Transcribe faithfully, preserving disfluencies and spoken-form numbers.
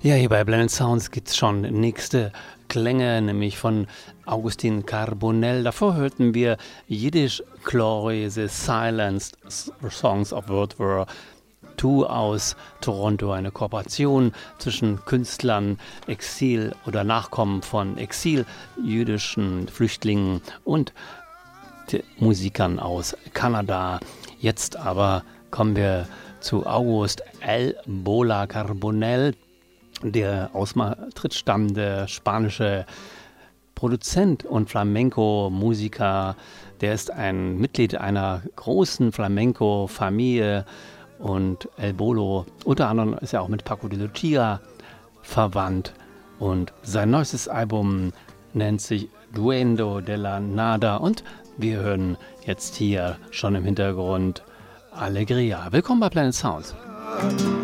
Ja, hier bei Blended Sounds gibt es schon nächste Klänge, nämlich von Augustin Carbonell. Davor hörten wir Yiddish Glory, The Silenced Songs of World War zwei aus Toronto, eine Kooperation zwischen Künstlern, Exil oder Nachkommen von exil-jüdischen Flüchtlingen und Musikern aus Kanada. Jetzt aber kommen wir zu August El Bola Carbonell, der aus Madrid stammende spanische Produzent und Flamenco-Musiker. Der ist ein Mitglied einer großen Flamenco-Familie und El Bolo, unter anderem ist er auch mit Paco de Lucia verwandt. Und sein neuestes Album nennt sich Duendo de la Nada und wir hören jetzt hier schon im Hintergrund Alegria. Willkommen bei Blended Sounds.